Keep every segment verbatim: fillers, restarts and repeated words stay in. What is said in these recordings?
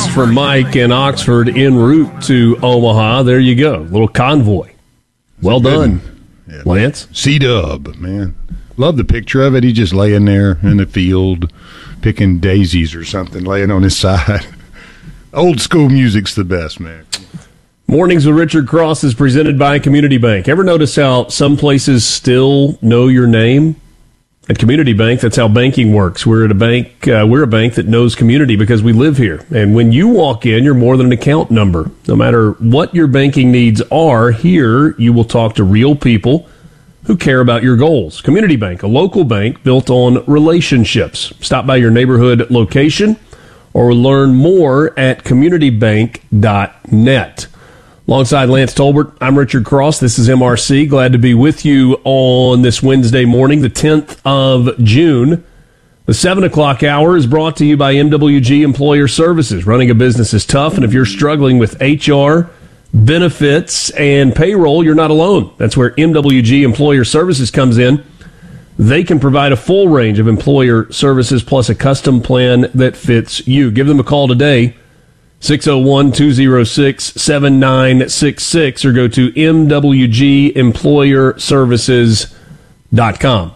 text from Mike in Oxford en route to Omaha. There you go. Little convoy. Well done, yeah. Lance. C-Dub, man. Love the picture of it. He's just laying there in the field picking daisies or something, laying on his side. Old school music's the best, man. Mornings with Richard Cross is presented by Community Bank. Ever notice how some places still know your name? At Community Bank, that's how banking works. We're at a bank. Uh, we're a bank that knows community because we live here. And when you walk in, you're more than an account number. No matter what your banking needs are, here you will talk to real people who care about your goals. Community Bank, a local bank built on relationships. Stop by your neighborhood location or learn more at community bank dot net. Alongside Lance Tolbert, I'm Richard Cross. This is M R C. Glad to be with you on this Wednesday morning, the tenth of June. The seven o'clock hour is brought to you by M W G Employer Services. Running a business is tough, and if you're struggling with H R, benefits, and payroll, you're not alone. That's where M W G Employer Services comes in. They can provide a full range of employer services plus a custom plan that fits you. Give them a call today. six oh one, two oh six, seven nine six six or go to m w g employer services dot com.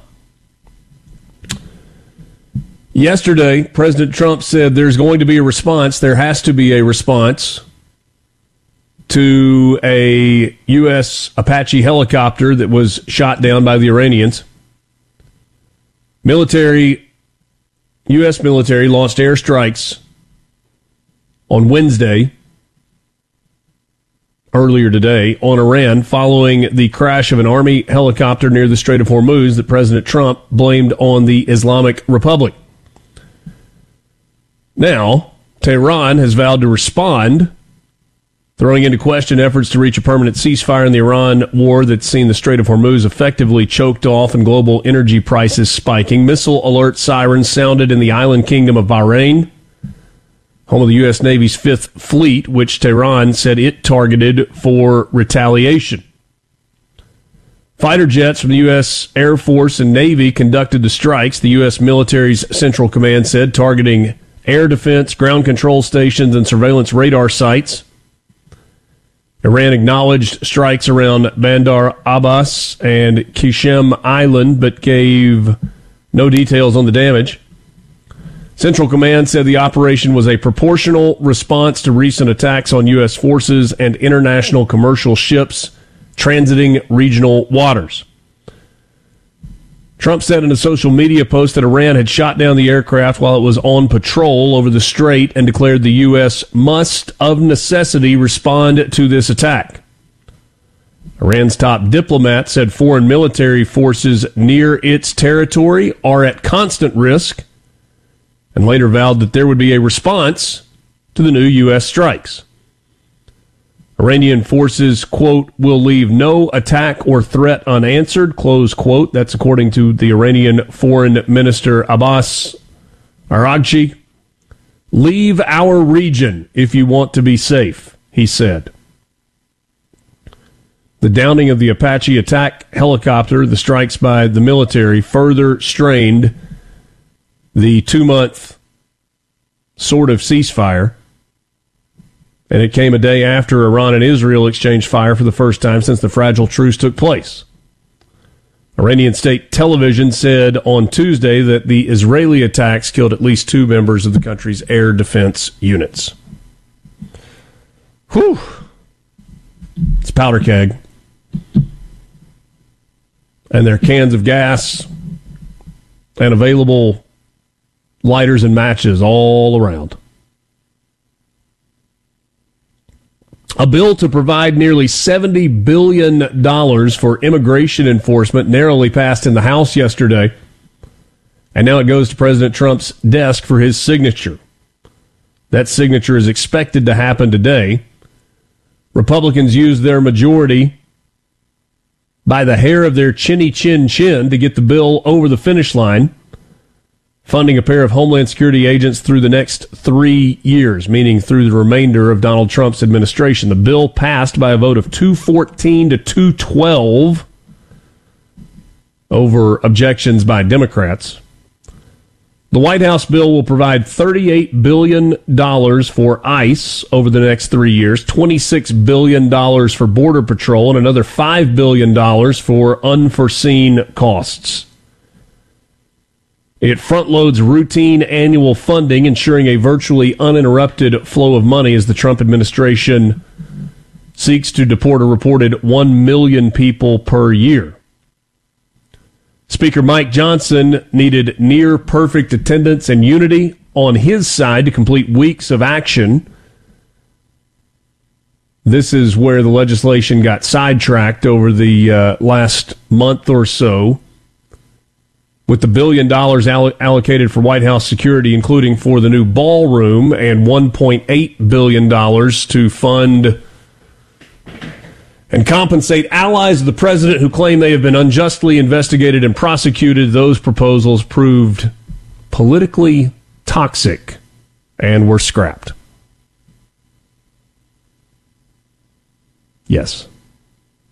Yesterday, President Trump said there's going to be a response. There has to be a response to a U S Apache helicopter that was shot down by the Iranians. Military, U S military launched airstrikes on Wednesday, earlier today, on Iran, following the crash of an Army helicopter near the Strait of Hormuz that President Trump blamed on the Islamic Republic. Now, Tehran has vowed to respond, throwing into question efforts to reach a permanent ceasefire in the Iran war that's seen the Strait of Hormuz effectively choked off and global energy prices spiking. Missile alert sirens sounded in the island kingdom of Bahrain, home of the U S Navy's Fifth Fleet, which Tehran said it targeted for retaliation. Fighter jets from the U S Air Force and Navy conducted the strikes, the U S military's Central Command said, targeting air defense, ground control stations, and surveillance radar sites. Iran acknowledged strikes around Bandar Abbas and Qasem Island, but gave no details on the damage. Central Command said the operation was a proportional response to recent attacks on U S forces and international commercial ships transiting regional waters. Trump said in a social media post that Iran had shot down the aircraft while it was on patrol over the strait and declared the U S must, of necessity, respond to this attack. Iran's top diplomat said foreign military forces near its territory are at constant risk, and later vowed that there would be a response to the new U S strikes. Iranian forces, quote, will leave no attack or threat unanswered, close quote. That's according to the Iranian Foreign Minister Abbas Araghchi. Leave our region if you want to be safe, he said. The downing of the Apache attack helicopter, the strikes by the military, further strained the two-month sort of ceasefire, and it came a day after Iran and Israel exchanged fire for the first time since the fragile truce took place. Iranian state television said on Tuesday that the Israeli attacks killed at least two members of the country's air defense units. Whew. It's powder keg. And there are cans of gas and available lighters and matches all around. A bill to provide nearly seventy billion dollars for immigration enforcement narrowly passed in the House yesterday, and now it goes to President Trump's desk for his signature. That signature is expected to happen today. Republicans used their majority by the hair of their chinny chin chin to get the bill over the finish line, funding a pair of Homeland Security agents through the next three years, meaning through the remainder of Donald Trump's administration. The bill passed by a vote of two fourteen to two twelve over objections by Democrats. The White House bill will provide thirty-eight billion dollars for ICE over the next three years, twenty-six billion dollars for Border Patrol, and another five billion dollars for unforeseen costs. It front-loads routine annual funding, ensuring a virtually uninterrupted flow of money as the Trump administration seeks to deport a reported one million people per year. Speaker Mike Johnson needed near-perfect attendance and unity on his side to complete weeks of action. This is where the legislation got sidetracked over the uh, last month or so, with the billion dollars all- allocated for White House security, including for the new ballroom, and one point eight billion dollars to fund and compensate allies of the president who claim they have been unjustly investigated and prosecuted. Those proposals proved politically toxic and were scrapped. Yes.